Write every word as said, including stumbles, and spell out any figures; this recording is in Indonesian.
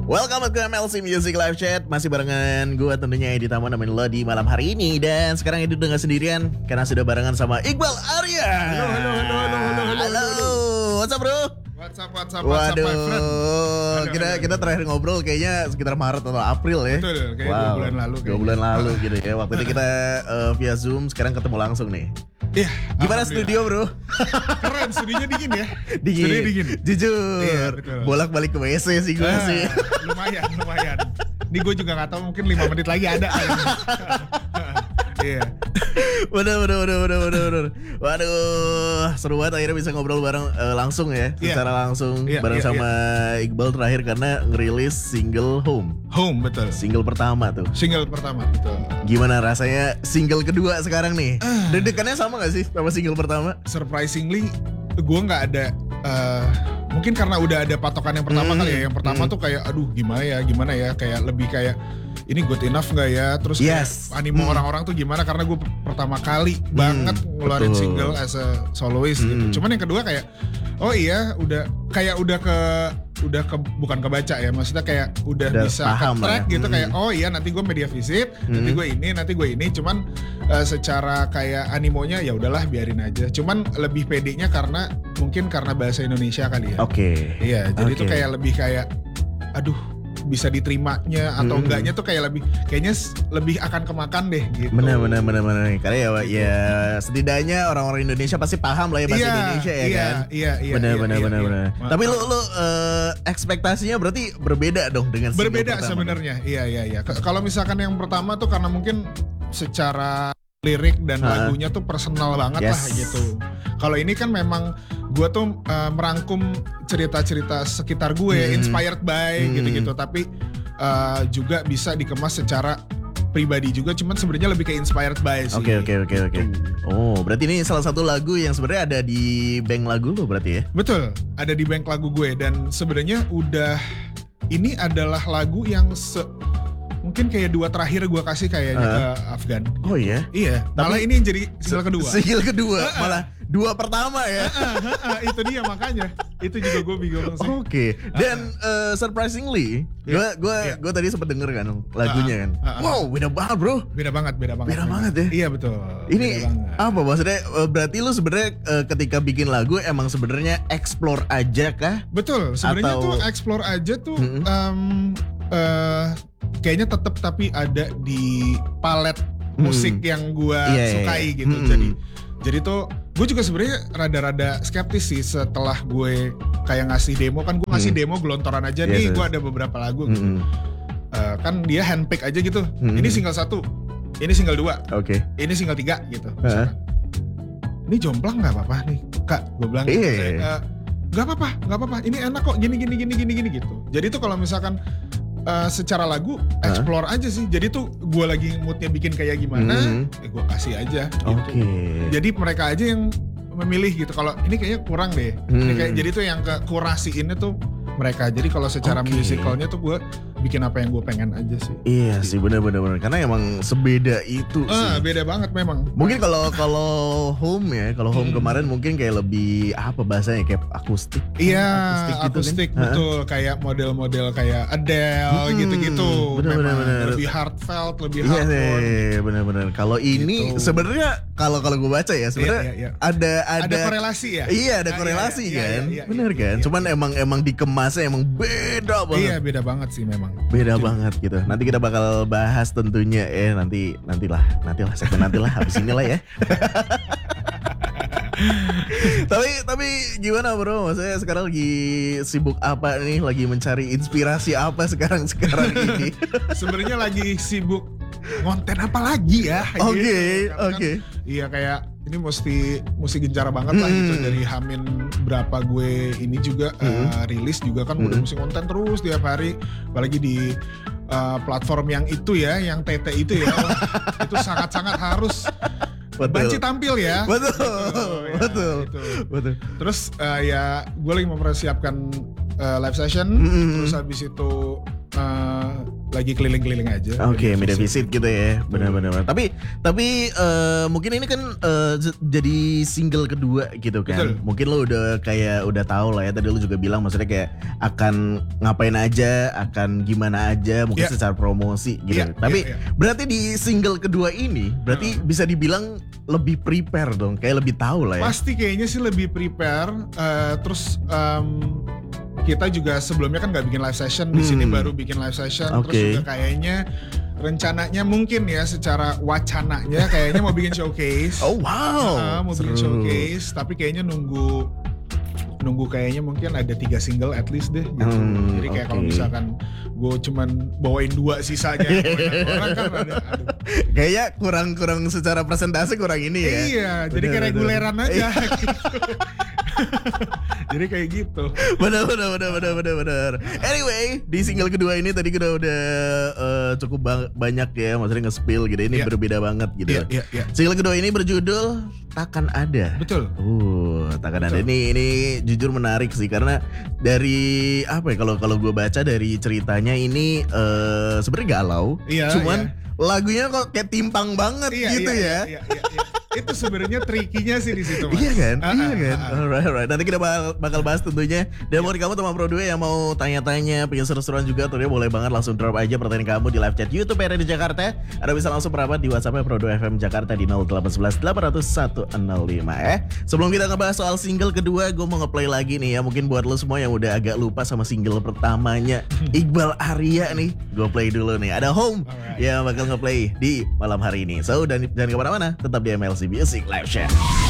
Welcome to M L C Music Live Chat. Masih barengan gue tentunya Edi Tama nemenin lo di malam hari ini. Dan sekarang Edi udah gak sendirian karena sudah barengan sama Iqbal Arya. Halo, halo, halo, halo, halo, halo, halo. What's up bro? What's up, what's up, what's up, Waduh, my friend? Aduh, kita aduh, kita aduh. terakhir ngobrol kayaknya sekitar Maret atau April ya. Betul, kayak dua bulan lalu Dua kayaknya. bulan lalu gitu ya. Waktu itu kita uh, via Zoom, sekarang ketemu langsung nih. Iya. Gimana alhamdulillah. studio bro? Keren, studionya dingin ya. Dingin. Studionya dingin. Jujur. Iya, betul. Bolak-balik ke W C sih gue Ah, sih. lumayan, lumayan. Ini gue juga gak tahu, mungkin lima menit lagi ada. Iya. Bener bener bener bener bener bener. Waduh, seru banget akhirnya bisa ngobrol bareng uh, langsung ya, Iya. secara langsung Iya, bareng iya, sama Iqbal terakhir karena ngerilis single Home, Home, betul. single pertama tuh. Single pertama, betul. Gimana rasanya single kedua sekarang nih? Ah. Deg-degannya sama gak sih sama single pertama? Surprisingly, gue nggak ada. Uh, mungkin karena udah ada patokan yang pertama Hmm, kali ya. Yang pertama hmm. tuh kayak, aduh gimana ya, gimana ya, kayak lebih kayak ini good enough nggak ya? Terus kayak Yes. animo Hmm. orang-orang tuh gimana? Karena gue pertama kali banget ngeluarin betul. single as a soloist Hmm. gitu. Cuman yang kedua kayak, oh iya, udah kayak udah ke udah ke bukan kebaca ya, maksudnya kayak udah, Udah bisa paham ke track lah ya. gitu Hmm. kayak, oh iya nanti gue media visit, nanti Hmm. gue ini, nanti gue ini. Cuman uh, secara kayak animonya ya udahlah biarin aja. Cuman lebih pedenya karena mungkin karena bahasa Indonesia kali ya. Oke. Iya, jadi Oke. tuh kayak lebih kayak, aduh bisa diterimanya atau Hmm. enggaknya tuh kayak lebih, kayaknya s- lebih akan kemakan deh gitu. Bener bener bener bener. Karena ya, ya setidaknya orang-orang Indonesia pasti paham lah ya bahasa Iya, Indonesia ya iya, kan. Iya, iya. Bener iya, bener iya, bener iya. bener. Ma- Tapi lu lu eh, ekspektasinya berarti berbeda dong dengan single berbeda pertama. sebenarnya. Iya, iya, iya. K- Kalau misalkan yang pertama tuh karena mungkin secara lirik dan Ha. lagunya tuh personal banget Yes. lah gitu. Kalau ini kan memang gue tuh uh, merangkum cerita-cerita sekitar gue, Hmm. inspired by Hmm. gitu-gitu. Tapi uh, juga bisa dikemas secara pribadi juga. Cuman sebenarnya lebih ke inspired by sih. Oke oke oke oke. Gitu. Oh, berarti ini salah satu lagu yang sebenarnya ada di bank lagu lo berarti ya? Betul, ada di bank lagu gue dan sebenarnya udah ini adalah lagu yang se mungkin kayak dua terakhir gue kasih kayaknya Uh. ke Afgan. Oh iya. Iya, malah ini yang jadi single kedua. Single kedua, malah dua pertama ya. Ah, itu dia makanya. Itu juga gue bingung sih. Oke. Dan eh, surprisingly, gue Iya, gue iya. gue tadi sempat denger kan lagunya kan. Ah, ah, ah. Wow, beda banget bro. Beda banget, beda banget. Beda banget ya. Iya betul. Ini beda banget. apa maksudnya? eh, Berarti lu sebenarnya eh, ketika bikin lagu emang sebenarnya explore aja kah? Betul, sebenarnya Atau- tuh explore aja tuh Mm-mm. em, eh, kayaknya tetap tapi ada di palet musik Hmm. yang gue Iya, iya, sukai iya. gitu. Mm-mm. Jadi jadi tuh gue juga sebenarnya rada-rada skeptis sih setelah gue kayak ngasih demo kan gue ngasih Hmm. demo gelontoran aja Yes, nih yes. gue ada beberapa lagu gitu. Mm-mm. Eh, kan dia handpick aja gitu. Hmm. Ini single satu, ini single dua, Oke. ini single tiga gitu. Heeh. misalkan. Ini jomplang nggak apa-apa nih kak, gue bilang. Iya, gitu. iya, iya. Eh, nggak apa-apa, nggak apa-apa. Ini enak kok, gini gini gini gini gini gitu. Jadi tuh kalau misalkan eh, secara lagu explore aja sih. Jadi tuh gue lagi moodnya bikin kayak gimana, Hmm. ya gue kasih aja. Oke. Gitu. Jadi mereka aja yang memilih gitu. Kalau ini kayaknya kurang deh. Ini Hmm. kayak, jadi tuh yang ke kurasiinnya tuh mereka. Jadi kalau secara Oke. musicalnya tuh gue bikin apa yang gue pengen aja sih. Iya sih benar-benar benar. Karena emang sebeda itu Ah, sih. beda banget memang. Mungkin kalau kalau home ya, kalau home Hmm. kemarin mungkin kayak lebih apa bahasanya kayak akustik. Iya, Akustik akustik, gitu kan? betul. Kayak model-model kayak Adele Hmm, gitu-gitu. bener, Memang bener, bener. lebih heartfelt, lebih Iya hardcore. sih, benar-benar. Kalau ini Gitu. sebenarnya kalau kalau gue baca ya sebenarnya Iya, iya, iya. ada ada Ada korelasi ya? Iya ada Ah, iya, korelasi iya, kan, iya, iya, bener iya, kan? iya, Cuman iya. emang emang dikemasnya emang beda banget. Iya, beda banget sih memang. Beda Jadi- banget gitu. Nanti kita bakal bahas tentunya eh nanti nantilah nantilah segmen nantilah habis inilah ya. tapi tapi gimana bro? Maksudnya sekarang lagi sibuk apa nih? Lagi mencari inspirasi apa sekarang sekarang ini? Sebenarnya lagi sibuk konten apa lagi ya? Oke, Gitu. Karena kan, oke. iya kayak ini mesti mesti gencar banget lah Hmm. gitu dari Hamin berapa gue ini juga Hmm. uh, rilis juga kan udah Hmm. mesti konten terus tiap hari, apalagi di uh, platform yang itu ya, yang T T itu ya. Itu sangat-sangat harus Banci tampil ya. Betul, ya, betul, gitu. betul. Terus uh, ya gue lagi mempersiapkan uh, live session. Mm. Terus habis itu uh, lagi keliling-keliling aja. Oke, okay, media visit gitu ya, benar-benar. Tapi tapi uh, mungkin ini kan uh, jadi single kedua gitu kan. Betul. Mungkin lo udah kayak udah tahu lah ya. Tadi lo juga bilang maksudnya kayak akan ngapain aja, akan gimana aja, mungkin yeah. secara promosi gitu. Yeah, tapi yeah, yeah. berarti di single kedua ini, berarti uh. bisa dibilang lebih prepare dong, kayak lebih tahu lah ya. Pasti kayaknya sih lebih prepare. Uh, terus um, kita juga sebelumnya kan nggak bikin live session, di sini hmm. baru bikin live session. Okay. Terus juga kayaknya rencananya mungkin ya secara wacananya kayaknya mau bikin showcase. Oh wow. Nah, mau Seru. bikin showcase, tapi kayaknya nunggu nunggu kayaknya mungkin ada tiga single at least deh gitu. Hmm, Jadi kayak okay. kalau misalkan gue cuman bawain dua sisanya orang kan ada. Aduh. Kayaknya kurang-kurang secara presentasi kurang ini ya. Iya, bener, jadi kayak reguleran aja. Gitu. Jadi kayak gitu. Benar benar benar benar benar benar. Anyway, di single kedua ini tadi kita udah uh, cukup bang- banyak ya, maksudnya nge-spill gitu. Ini yeah. berbeda banget gitu. Yeah, yeah, yeah. Single kedua ini berjudul Takkan Ada. Betul. Uh, Takkan Betul. Ada ini ini jujur menarik sih karena dari apa ya kalau kalau gue baca dari ceritanya ini uh, sebenarnya galau. Iya, cuman iya. lagunya kok kayak timpang banget iya, gitu iya, ya. Iya, iya, iya. Itu sebenarnya trikinya sih di situ, Mas. Iya kan? Uh, iya uh, kan? uh, uh. Alright, alright. Nanti kita bakal, bakal bahas tentunya. Dan buat kamu teman Pro dua yang mau tanya-tanya, pengen seru-seruan juga, tentunya boleh banget langsung drop aja pertanyaan kamu di live chat YouTube R D Jakarta. Ada bisa langsung merapat di WhatsApp Pro dua F M Jakarta di nol delapan satu satu delapan nol satu nol lima eh. Sebelum kita ngebahas soal single kedua, gue mau ngeplay lagi nih ya. Mungkin buat lo semua yang udah agak lupa sama single pertamanya Iqbal Arya nih, gue play dulu nih. Ada Home Alright. yang bakal ngeplay di malam hari ini. So, dan jangan kemana-mana, tetap di M L C Music Live Chat.